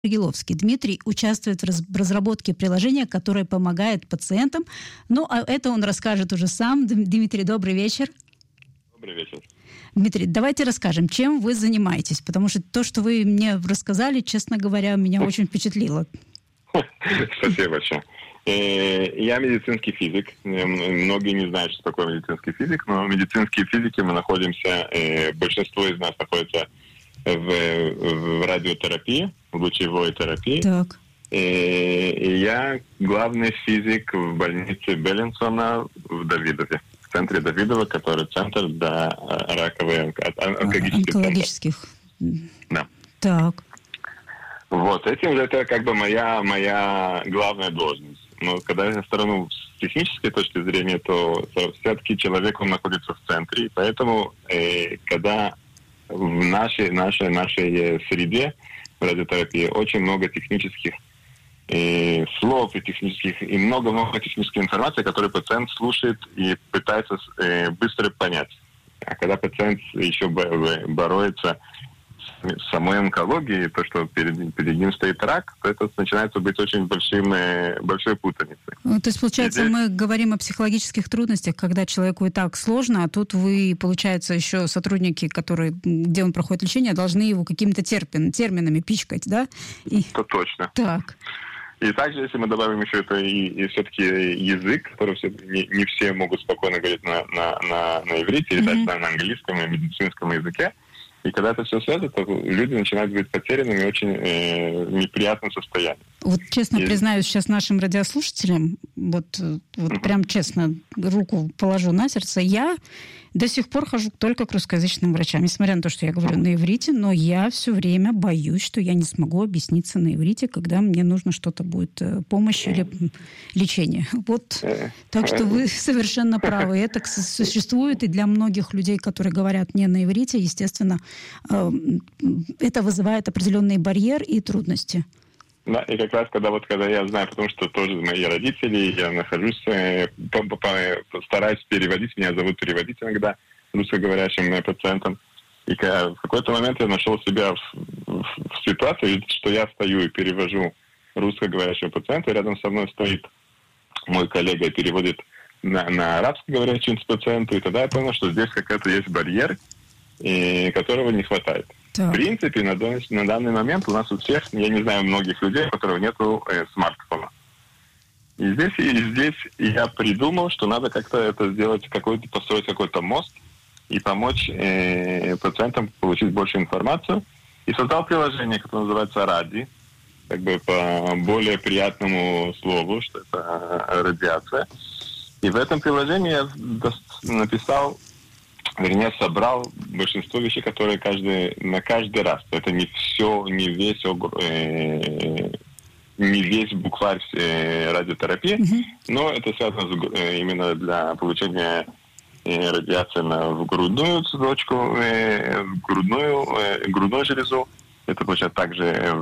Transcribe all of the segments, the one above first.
Гиловский. Дмитрий участвует в разработке приложения, которое помогает пациентам. Ну, а это он расскажет уже сам. Дмитрий, добрый вечер. Добрый вечер. Дмитрий, давайте расскажем, чем вы занимаетесь, потому что то, что вы мне рассказали, честно говоря, меня очень впечатлило. Спасибо большое. Я медицинский физик. Многие не знают, что такое медицинский физик, но в медицинской физике мы находимся, большинство из нас находится в радиотерапии, в лучевой терапии. Так. И я главный физик в больнице Беллинсона в Давидове. В центре Давидова, который центр для раковых онкологических. Да. Так. Вот, этим это как бы моя главная должность. Но когда я сторону с технической точки зрения, то все-таки человек, он находится в центре. И поэтому, когда в нашей среде в радиотерапии очень много технических слов и много технической информации, которую пациент слушает и пытается быстро понять. А когда пациент еще борется с самой онкологией, то, что перед ним стоит рак, то это начинается быть очень большой путаницей. Ну, то есть, получается, мы говорим о психологических трудностях, когда человеку и так сложно, а тут вы, получается, еще сотрудники, где он проходит лечение, должны его какими-то терминами пичкать, да? Это точно. Так. И также, если мы добавим еще это и все-таки язык, который не все могут спокойно говорить на иврите, или даже на английском и медицинском языке, и когда это все связано, то люди начинают быть потерянными в очень неприятном состоянии. Вот честно признаюсь сейчас нашим радиослушателям, вот прям честно руку положу на сердце, я до сих пор хожу только к русскоязычным врачам. Несмотря на то, что я говорю на иврите, но я все время боюсь, что я не смогу объясниться на иврите, когда мне нужно что-то будет, помощь или лечение. Вот. Так что вы совершенно правы. Это существует и для многих людей, которые говорят не на иврите, естественно, это вызывает определенный барьер и трудности. Да, и как раз когда я знаю, потому что тоже мои родители, я нахожусь, стараюсь переводить, меня зовут переводить иногда русскоговорящим пациентам. И в какой-то момент я нашел себя в ситуации, что я стою и перевожу русскоговорящего пациента, и рядом со мной стоит мой коллега и переводит на арабскоговорящего пациента, и тогда я понял, что здесь какой-то есть барьер, которого не хватает. Так. В принципе, на данный момент у нас у всех, я не знаю многих людей, у которых нету смартфона. И здесь я придумал, что надо как-то это сделать, построить какой-то мост и помочь пациентам получить больше информацию. И создал приложение, которое называется «Ради», как бы по более приятному слову, что это радиация. И в этом приложении я собрал большинство вещей, которые на каждый раз. Это не весь букварь радиотерапии, но это связано именно для получения радиации в грудную точку, в грудную железу. Это получается также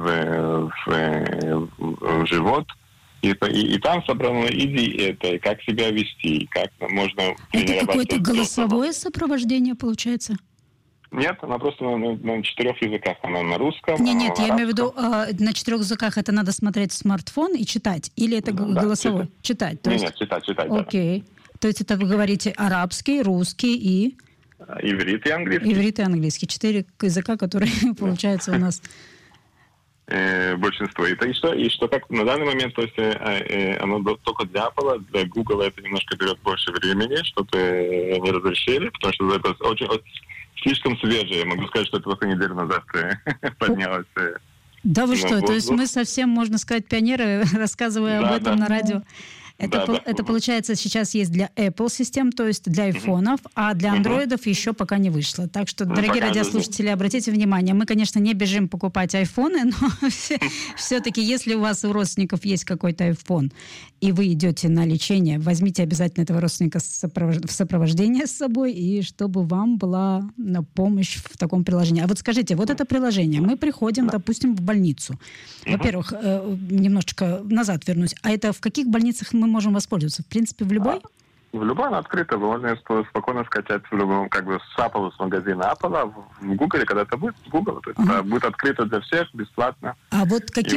в живот. И там собрано это, как себя вести, как можно тренироваться. Это какое-то голосовое сопровождение получается? Нет, она просто на 4 языках. Она на русском. Нет, я имею в виду, на 4 языках это надо смотреть в смартфон и читать? Или это голосовое? Читать. Нет, читать. Окей. То есть это вы говорите арабский, русский и... Иврит и английский. Иврит и английский. 4 языка, которые получаются у нас... большинство. И что как на данный момент, то есть оно только для Apple, для Google это немножко берет больше времени, чтобы не разрешили, потому что это очень слишком свежее. Я могу сказать, что это только неделю назад поднялось. Да вы что? То есть мы совсем, можно сказать, пионеры, рассказывая об этом на радио. Это получается, сейчас есть для Apple систем, то есть для айфонов, а для андроидов еще пока не вышло. Так что, дорогие радиослушатели, обратите внимание, мы, конечно, не бежим покупать айфоны, но все-таки, если у вас у родственников есть какой-то айфон, и вы идете на лечение, возьмите обязательно этого родственника в сопровождение с собой, и чтобы вам была помощь в таком приложении. А вот скажите, вот это приложение, мы приходим, допустим, в больницу. Во-первых, немножечко назад вернусь. А это в каких больницах мы можем воспользоваться? В принципе, в любой? В любой она открыта, можно ее спокойно скачать в любом, как бы с Apple, с магазина Apple, в Google, когда это будет, с Google, то есть это будет открыто для всех, бесплатно. А вот каким